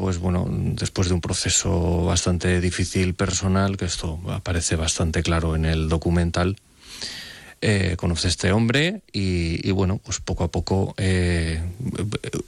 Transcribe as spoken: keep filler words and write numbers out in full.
pues bueno, después de un proceso bastante difícil personal, que esto aparece bastante claro en el documental, eh, conoce a este hombre y, y bueno, pues poco a poco eh,